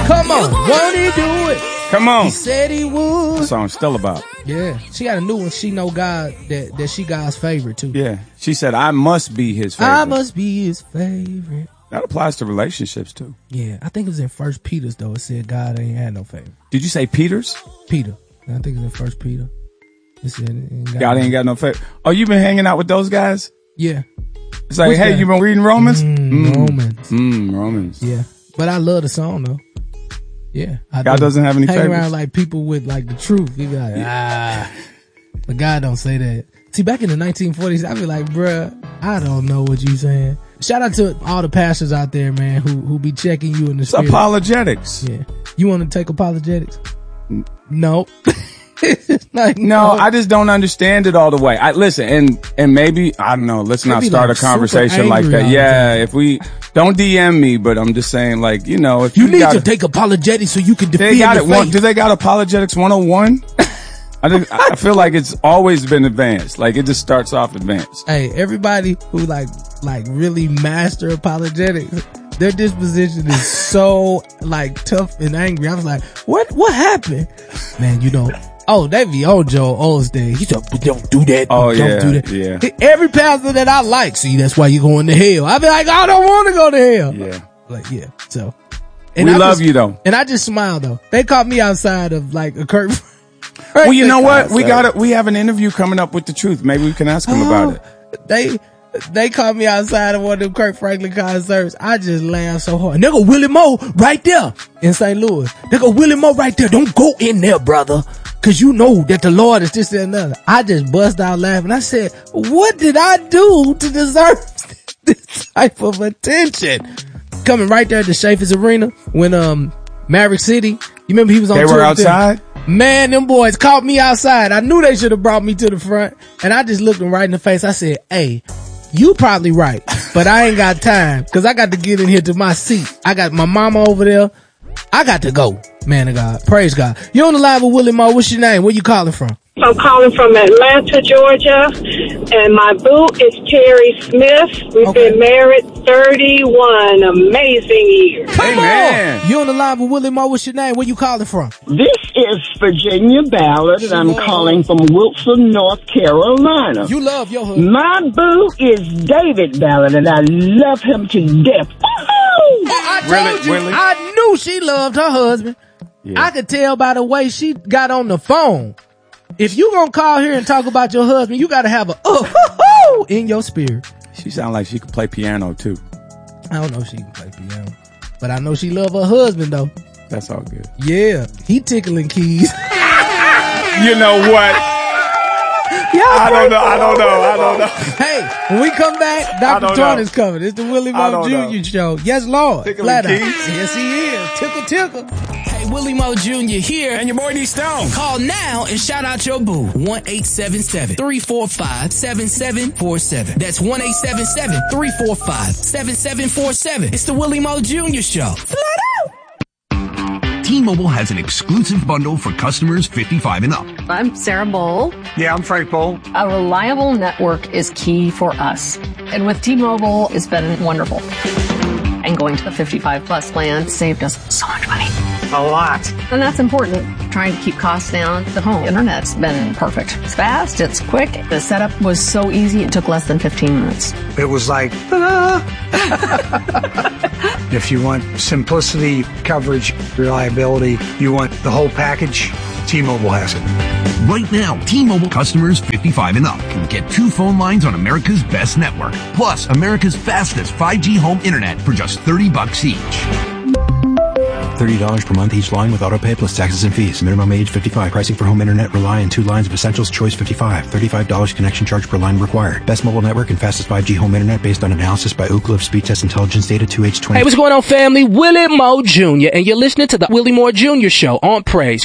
Come on, won't he do it? Come on. He said he would. The song's still about. Yeah. She got a new one. She know God, that she God's favorite too. Yeah. She said, I must be his favorite. I must be his favorite. That applies to relationships too. Yeah. I think it was in 1 Peter though. It said God ain't had no favorite. Did you say Peter's? Peter. I think it's in 1 Peter. It said God ain't got no favorite. Oh, you been hanging out with those guys? Yeah. It's like, hey, you been reading Romans? Romans. Romans. Yeah. But I love the song though. Yeah. God doesn't have any hang favorites. around like people with like the truth. You be like, but God don't say that. See, back in the 1940s, I be like, bruh, I don't know what you saying. Shout out to all the pastors out there, man, who be checking you in the spirit. It's apologetics. Yeah. You want to take apologetics? No. Like, no, I just don't understand it all the way. Listen, and maybe, I don't know, let's not start like a conversation like that. Yeah, if we, don't DM me, but I'm just saying, like, you know, if you need to take apologetics so you can defend your faith. Do they got apologetics 101? I feel like it's always been advanced. Like, it just starts off advanced. Hey, everybody who like really master apologetics, their disposition is so like tough and angry. I was like, what happened? Man, you know, they be on Joel Osteen. He said, don't do that. Oh, don't do that. Yeah. Every pastor that I like, see, that's why you're going to hell. I be like, I don't want to go to hell. Yeah. Like, yeah. So. And we love you though. And I just smile though. They caught me outside of like a curtain. Well, you know what? We have an interview coming up with the truth. Maybe we can ask him about it. They caught me outside of one of them Kirk Franklin concerts. I just laughed so hard. And there go Willie Moe right there in St. Louis. There go Willie Moe right there. Don't go in there, brother. Cause you know that the Lord is this and another. I just bust out laughing. I said, what did I do to deserve this type of attention? Coming right there at the Chaffetz Arena when, Maverick City. You remember he was on tour? They were outside? Man, them boys caught me outside. I knew they should have brought me to the front. And I just looked them right in the face. I said, hey, you probably right, but I ain't got time because I got to get in here to my seat. I got my mama over there. I got to go. Man of God. Praise God. You on the line with Willie Moe. What's your name? Where you calling from? I'm calling from Atlanta, Georgia, and my boo is Terry Smith. We've been married 31 amazing years. Come on. You on the line with Willie Moe. What's your name? Where you calling from? This is Virginia Ballard, and I'm calling from Wilson, North Carolina. You love your husband. My boo is David Ballard, and I love him to death. I told you. Really? I knew she loved her husband. Yeah. I could tell by the way she got on the phone. If you gonna call here and talk about your husband, you gotta have a in your spirit. She sound like she could play piano too. I don't know if she can play piano, but I know she love her husband though. That's all good. Yeah, he tickling keys. You know what? I don't know. Hey, when we come back, Dr. Torn is coming. It's the Willie Moe Jr. show. Yes, Lord. Tickling keys. Yes, he is. Tickle. Hey, Willie Moe Jr. here. And your boy D Stone. Call now and shout out your boo. 1-877-345-7747. That's 1-877-345-7747. It's the Willie Moe Jr. show. Flat out. T-Mobile has an exclusive bundle for customers 55 and up. I'm Sarah Bowl. Yeah, I'm Frank Bowl. A reliable network is key for us. And with T-Mobile, it's been wonderful. And going to the 55 plus plan saved us so much money. A lot. And that's important. Trying to keep costs down. The home internet's been perfect. It's fast, it's quick. The setup was so easy, it took less than 15 minutes. It was like, ta-da! If you want simplicity, coverage, reliability, you want the whole package, T-Mobile has it. Right now, T-Mobile customers 55 and up can get 2 phone lines on America's best network, plus America's fastest 5G home internet for just $30 each. $30 per month each line with autopay plus taxes and fees. Minimum age 55. Pricing for home internet rely on 2 lines of Essentials Choice 55. $35 connection charge per line required. Best mobile network and fastest 5G home internet based on analysis by Ookla of Speed Test Intelligence data 2H20. Hey, what's going on, family? Willie Moe Jr. and you're listening to the Willie Moe Jr. show on Praise.